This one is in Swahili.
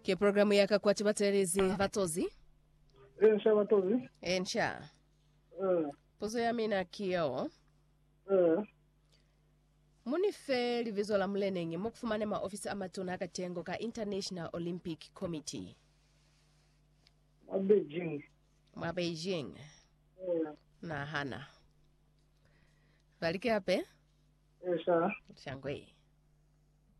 Ke programu yaka kwa tibaterezi vatozi? Ensha vatozi. Ensha. Pozo ya mina kiyo. Munife livizo la mlenengi mukufumane ma office amatuna katengo ka International Olympic Committee. Ma Beijing. Na hana. Valike hape? Ensha. Shangwe.